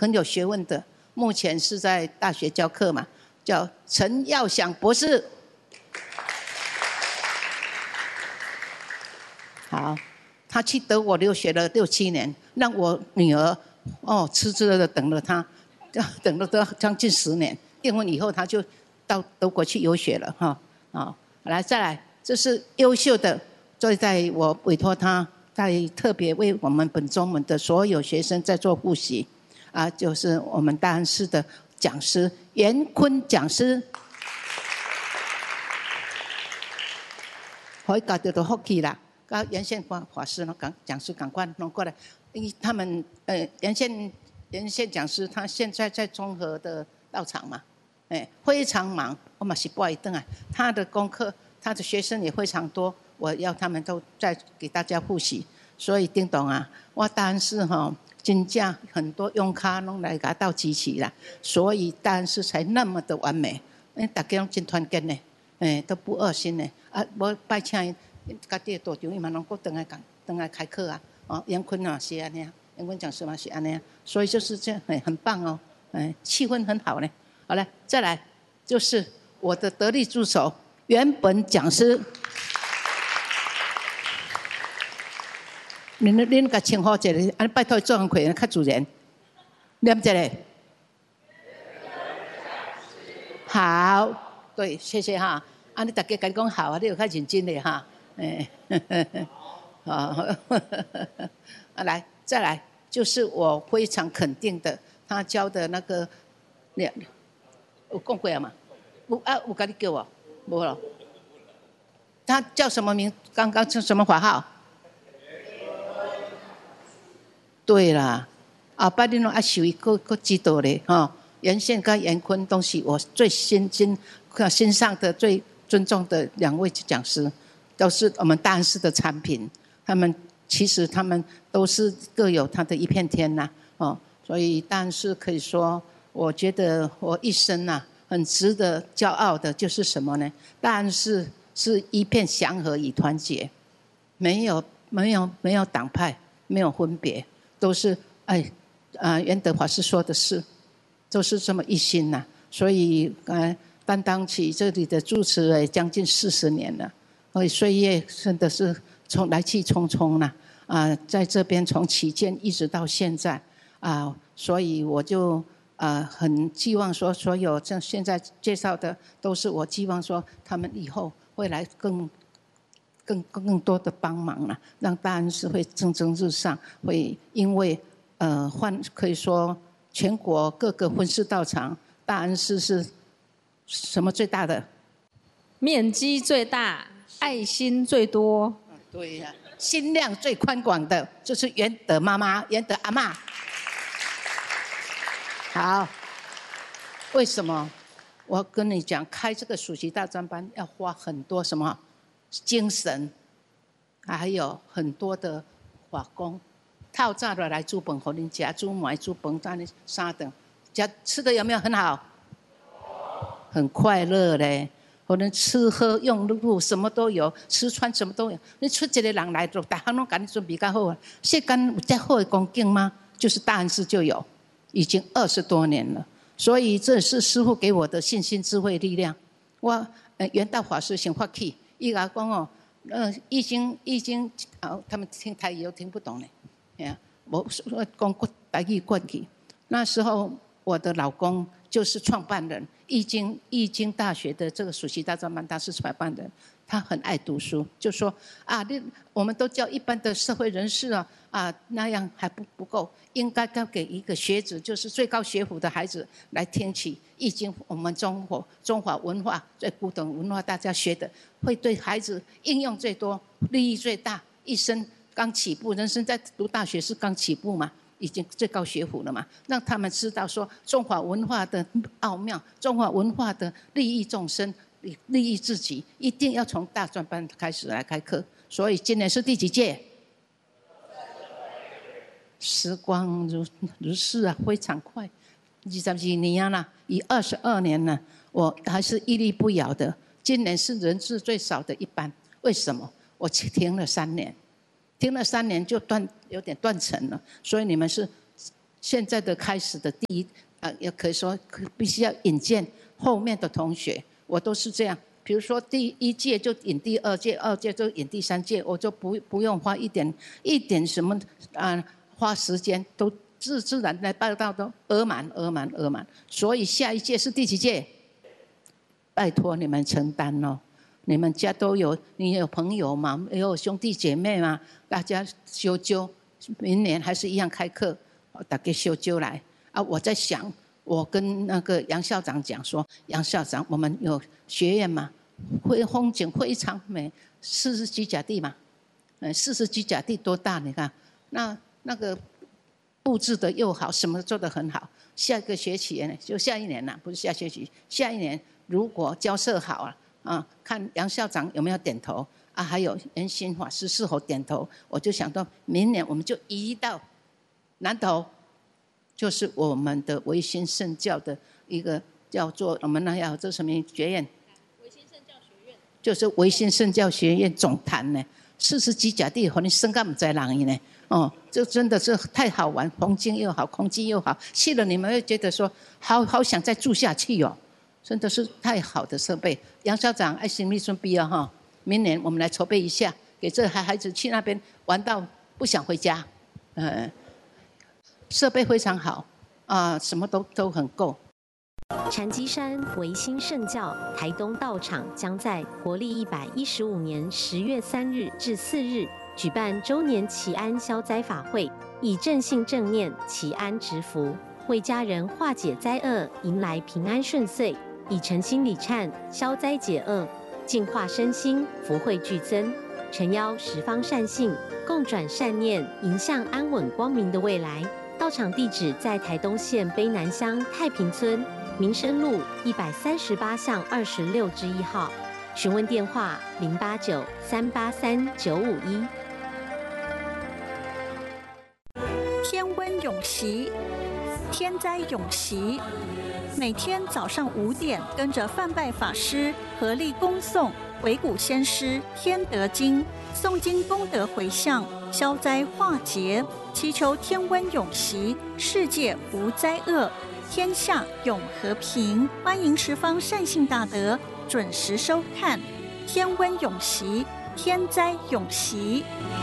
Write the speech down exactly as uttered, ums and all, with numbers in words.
很有学问的，目前是在大学教课嘛，叫陈耀祥博士。好，他去德国留学了六七年，让我女儿哦痴痴的等了他，等了都将近十年。订婚以后，他就到德国去游学了哈。啊、哦，来再来，这是优秀的，所以在我委托他，在特别为我们本中门的所有学生在做复习，啊，就是我们大安市的讲师严坤讲师。可以搞到的福气啦。跟原先法法师呢，讲讲师赶快弄过来，因为他们呃原先原先讲师他现在在综合的道场嘛，哎非常忙，我嘛是不好意思啊。他的功课，他的学生也非常多，我要他们都再给大家复习。所以丁董啊，我大安市哈、哦，真正很多用卡弄来给他到集齐啦，所以大安市才那么的完美，因大家拢真团结呢，哎都不恶心呢。啊，我拜请。家己的道场伊嘛拢搁回来讲，回来开课啊！哦，严坤啊是安尼啊，严坤讲师嘛是安尼啊，所以就是这样，很很棒哦，哎，气氛很好呢。好了，再来就是我的得力助手原本讲师，恁恁甲称呼一下，安拜托做人快较自然，念一下。好，对，谢谢哈。啊，你大家甲你讲好啊，你有较认真的哈。哎，好，啊，来，再来，就是我非常肯定的，他教的那个，你有讲过嘛？有啊，有跟你叫我，无了。他叫什么名？刚刚叫什么法号？对啦，后摆你拢爱受伊个个指导咧，吼。严宪跟严坤都是我最心心心上的最尊重的两位讲师。都是我们大安市的产品，他们其实他们都是各有他的一片天呐、啊，哦，所以大安市可以说，我觉得我一生呐、啊，很值得骄傲的就是什么呢？大安市是一片祥和与团结，没有没有没有党派，没有分别，都是哎啊，袁德法师说的是，都是这么一心呐、啊，所以呃担当起这里的主持人将近四十年了。所以岁月真的是从来去匆匆啦、啊，啊，在这边从起建一直到现在啊，所以我就啊很寄望说，所有这现在介绍的都是我寄望说他们以后会来更更更多的帮忙啦、啊，让大安市会蒸蒸日上，会因为呃换可以说全国各个分市道场，大安市是什么最大的？ 面积最大。爱心最多， 对呀、啊，心量最宽广的就是袁德妈妈、袁德阿嬷。好，为什么？我跟你讲，开这个暑期大专班要花很多什么精神，还有很多的法工，套早的来煮饭给恁吃，煮糜煮饭，这样三顿，吃吃的有没有很好？很快乐嘞。可能吃喝用路什么都有，吃穿什么都有。你出一个人来，就大家拢给你准备较好啊。世间有这好的光景吗？就是大安市就有，已经二十多年了。所以这是师父给我的信心、智慧、力量。我呃元道法师先发起，伊甲讲哦，呃，易经易经，哦，他们听台语又听不懂呢，哎呀，我我讲台语过去。那时候我的老公就是创办人。易经易经大学的这个暑期大专班，他是创办人，他很爱读书，就说啊，你我们都教一般的社会人士啊，啊那样还不不够，应该要给一个学子，就是最高学府的孩子来听起易经，我们中国中华文化最古董文化，大家学的会对孩子应用最多，利益最大，一生刚起步，人生在读大学是刚起步嘛。已经最高学府了嘛，让他们知道说中华文化的奥妙，中华文化的利益众生，利益自己，一定要从大专班开始来开课。所以今年是第几届？时光如如逝啊，非常快，二十二年了，以二十二年了，我还是屹立不摇的。今年是人数最少的一班，为什么？我停了三年。停了三年就断有点断层了，所以你们是现在的开始的第一啊、呃，也可以说必须要引荐后面的同学，我都是这样。比如说第一届就引第二届，二届就引第三届，我就不不用花一点一点什么啊、呃，花时间都自自然来报道都额满额满额满。所以下一届是第几届？拜托你们承担哦。你们家都有，你有朋友嘛？也有兄弟姐妹嘛？大家修纠，明年还是一样开课，大家修纠来啊！我在想，我跟那个杨校长讲说，杨校长，我们有学院嘛，会风景非常美，四十几甲地嘛，嗯，四十几甲地多大？你看，那那个布置的又好，什么做得很好。下个学期呢，就下一年啦，不是下学期，下一年如果交涉好了。啊，看杨校长有没有点头啊？还有严新法师是否点头？我就想到明年我们就移到南投，就是我们的维新圣教的一个叫做我们那要这什么学院？维新圣教学院。就是维新圣教学院总坛呢，四十几甲地，和你身干不在哪里呢？哦，这真的是太好玩，风景又好，空气又好，去了你们会觉得说，好好想再住下去哦。真的是太好的设备，杨校长爱心立顺必要哈，明年我们来筹备一下，给这孩孩子去那边玩到不想回家，呃，设备非常好啊，什么都都很够。 禅机山维新圣教台东道场将在国历一百一十五年十月三日至四日举办周年祈安消灾法会，以正信正念祈安植福，为家人化解灾厄，迎来平安顺遂。以诚心礼忏，消灾解厄，净化身心，福慧俱增。诚邀十方善信，共转善念，迎向安稳光明的未来。道场地址在台东县卑南乡太平村民生路一百三十八巷二十六之一号。询问电话：零八九三八三九五一。 天温永习，天灾永习。每天早上五点，跟着范拜法师合力恭诵维古先师天德经，诵经功德回向，消灾化劫，祈求天温永习，世界无灾厄，天下永和平。欢迎十方善信大德准时收看天温永习，天灾永习。